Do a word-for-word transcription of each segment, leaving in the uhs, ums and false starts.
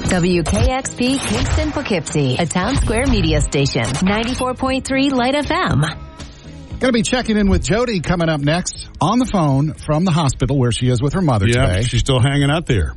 W K X P Kingston Poughkeepsie, a Town Square media station. ninety-four point three Light F M. Going to be checking in with Jody coming up next on the phone from the hospital where she is with her mother yeah, today. She's still hanging out there.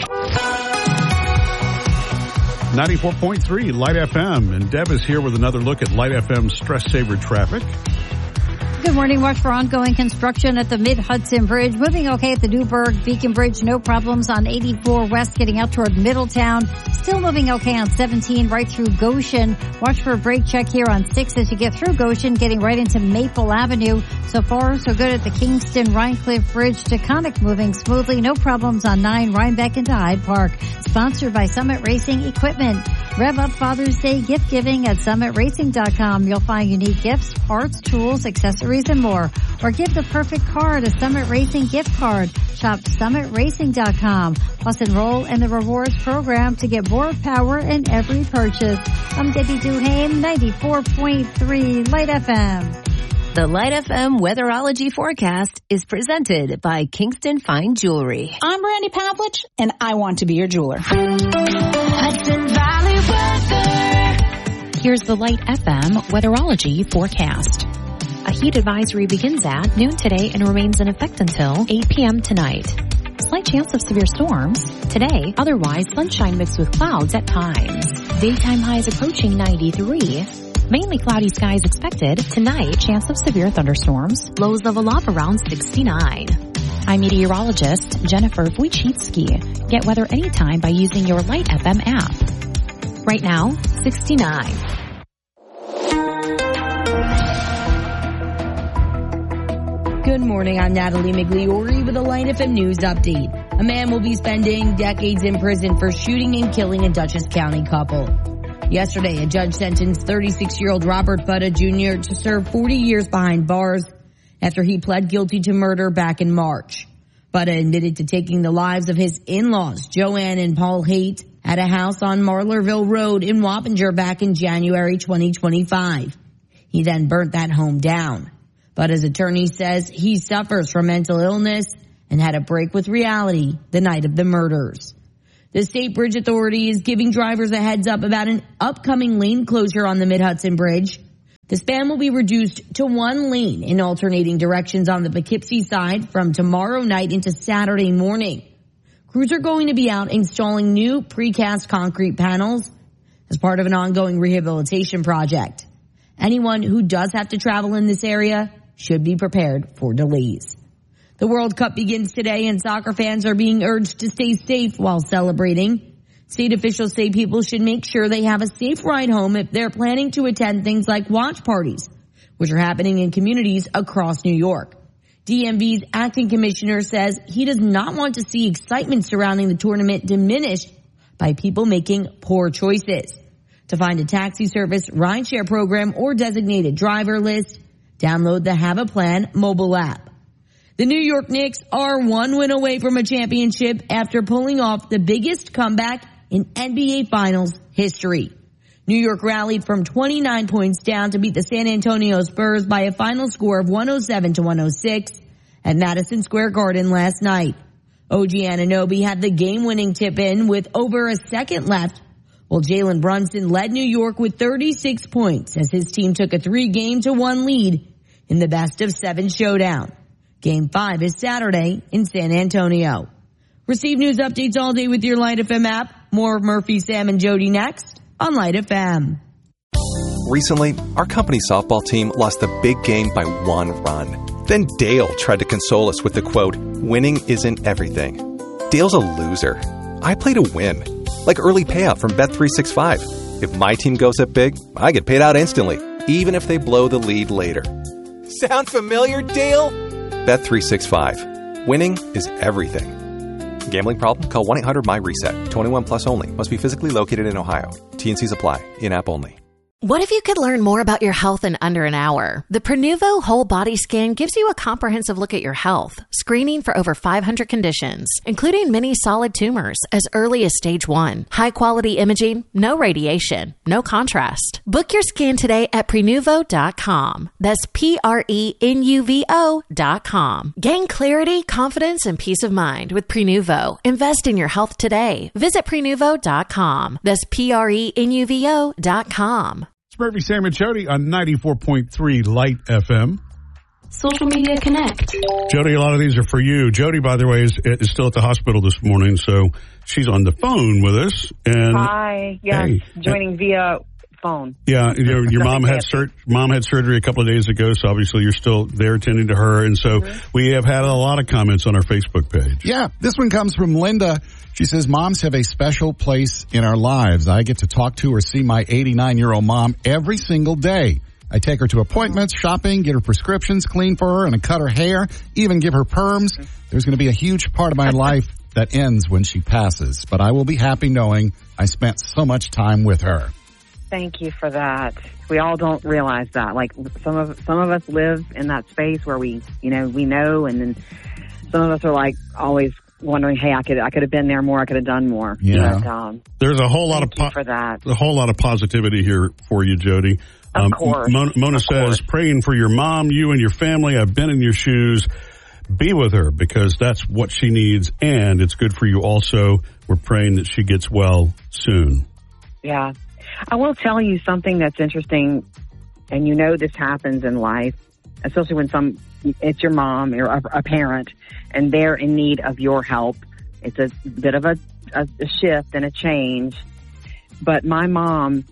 ninety-four point three Light F M. And Deb is here with another look at Light F M stress saver traffic. Good morning. Watch for ongoing construction at the Mid-Hudson Bridge. Moving okay at the Newburgh Beacon Bridge. No problems on eighty-four West getting out toward Middletown. Still moving okay on seventeen right through Goshen. Watch for a brake check here on six as you get through Goshen, getting right into Maple Avenue. So far, so good at the Kingston Rhinecliff Bridge. Taconic moving smoothly. No problems on nine Rhinebeck into Hyde Park. Sponsored by Summit Racing Equipment. Rev up Father's Day gift giving at summit racing dot com. You'll find unique gifts, parts, tools, accessories, and more. Or give the perfect card a Summit Racing gift card. Shop summit racing dot com. Plus enroll in the rewards program to get more power in every purchase. I'm Debbie Duhame, ninety-four point three Light F M. The Light F M weatherology forecast is presented by Kingston Fine Jewelry. I'm Randy Pavlich, and I want to be your jeweler. Hudson Valley weather. Here's the Light F M weatherology forecast. A heat advisory begins at noon today and remains in effect until eight p.m. tonight. Slight chance of severe storms today, otherwise sunshine mixed with clouds at times. Daytime highs approaching ninety-three. Mainly cloudy skies expected. Tonight, chance of severe thunderstorms. Lows level off around sixty-nine. I'm meteorologist Jennifer Wojcicki. Get weather anytime by using your Light F M app. Right now, sixty-nine. Good morning, I'm Natalie Migliori with a Light F M News update. A man will be spending decades in prison for shooting and killing a Dutchess County couple. Yesterday, a judge sentenced thirty-six-year-old Robert Butta Junior to serve forty years behind bars after he pled guilty to murder back in March. Butta admitted to taking the lives of his in-laws, Joanne and Paul Haight, at a house on Marlarville Road in Wappinger back in January twenty twenty-five. He then burnt that home down. Butta's attorney says he suffers from mental illness and had a break with reality the night of the murders. The State Bridge Authority is giving drivers a heads up about an upcoming lane closure on the Mid-Hudson Bridge. The span will be reduced to one lane in alternating directions on the Poughkeepsie side from tomorrow night into Saturday morning. Crews are going to be out installing new precast concrete panels as part of an ongoing rehabilitation project. Anyone who does have to travel in this area should be prepared for delays. The World Cup begins today and soccer fans are being urged to stay safe while celebrating. State officials say people should make sure they have a safe ride home if they're planning to attend things like watch parties, which are happening in communities across New York. D M V's acting commissioner says he does not want to see excitement surrounding the tournament diminished by people making poor choices. To find a taxi service, rideshare program, or designated driver list, download the Have a Plan mobile app. The New York Knicks are one win away from a championship after pulling off the biggest comeback in N B A Finals history. New York rallied from twenty-nine points down to beat the San Antonio Spurs by a final score of one oh seven to one oh six at Madison Square Garden last night. O G Anunoby had the game-winning tip-in with over a second left, while Jalen Brunson led New York with thirty-six points as his team took a three-game to one lead in the best-of-seven showdown. Game five is Saturday in San Antonio. Receive news updates all day with your Light F M app. More of Murphy, Sam, and Jody next on Light F M. Recently, our company softball team lost the big game by one run. Then Dale tried to console us with the quote, "Winning isn't everything." Dale's a loser. I play to win. Like early payout from Bet three sixty-five. If my team goes up big, I get paid out instantly, even if they blow the lead later. Sound familiar, Dale? Bet three sixty-five. Winning is everything. Gambling problem? Call one eight hundred M Y RESET. twenty-one plus only. Must be physically located in Ohio. T and C's apply. In-app only. What if you could learn more about your health in under an hour? The Prenuvo Whole Body Scan gives you a comprehensive look at your health, screening for over five hundred conditions, including many solid tumors as early as stage one. High quality imaging, no radiation, no contrast. Book your scan today at Prenuvo dot com. That's P R E N U V O dot com. Gain clarity, confidence, and peace of mind with Prenuvo. Invest in your health today. Visit Prenuvo dot com. That's P R E N U V O dot com. Murphy, Sam, and Jody on ninety-four point three Light F M. Social Media Connect. Jody, a lot of these are for you. Jody, by the way, is, is still at the hospital this morning, so she's on the phone with us. And Hi, yes, hey, joining via phone. Yeah, you know, your mom had sur- mom had surgery a couple of days ago, so obviously you're still there attending to her. And so mm-hmm. we have had a lot of comments on our Facebook page. Yeah, this one comes from Linda. She says, moms have a special place in our lives. I get to talk to or see my eighty-nine-year-old mom every single day. I take her to appointments, shopping, get her prescriptions, clean for her, and I cut her hair, even give her perms. There's going to be a huge part of my life that ends when she passes, but I will be happy knowing I spent so much time with her. Thank you for that. We all don't realize that. Like some of some of us live in that space where we, you know, we know, and then some of us are like always wondering, hey, I could I could have been there more, I could have done more. Yeah. But, um, There's a whole lot of po- for that. a whole lot of positivity here for you, Jody. Of um, course. Mona, Mona of says, course. praying for your mom, you and your family. I've been in your shoes. Be with her because that's what she needs, and it's good for you also. We're praying that she gets well soon. Yeah. I will tell you something that's interesting, and you know this happens in life, especially when some it's your mom or a, a parent, and they're in need of your help. It's a bit of a, a, a shift and a change, but my mom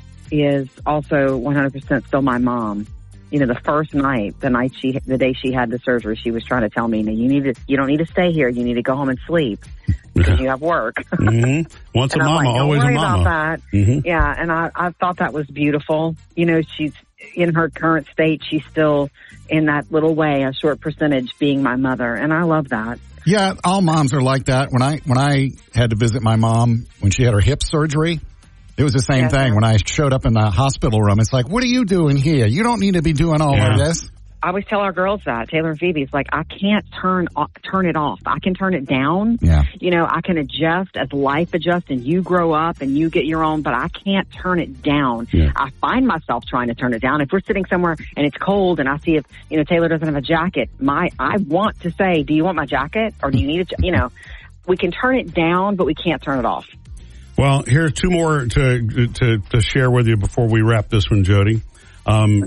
is also one hundred percent still my mom. You know, the first night, the night she, the day she had the surgery, she was trying to tell me, "No, you need to, you don't need to stay here. You need to go home and sleep because you have work." Mm-hmm. Once a and mama, I'm like, always don't worry a mama. About that. Mm-hmm. Yeah, and I, I thought that was beautiful. You know, she's in her current state. She's still in that little way, a short percentage, being my mother, and I love that. Yeah, all moms are like that. When I when I had to visit my mom when she had her hip surgery, it was the same yes, thing. sir. When I showed up in the hospital room, it's like, what are you doing here? You don't need to be doing all yeah. of this. I always tell our girls that, Taylor and Phoebe, it's like, I can't turn off, turn it off. I can turn it down. Yeah. You know, I can adjust as life adjusts and you grow up and you get your own, but I can't turn it down. Yeah. I find myself trying to turn it down. If we're sitting somewhere and it's cold and I see if, you know, Taylor doesn't have a jacket, my, I want to say, do you want my jacket or do you need it? You know, we can turn it down, but we can't turn it off. Well, here's two more to to to share with you before we wrap this one, Jody. Um,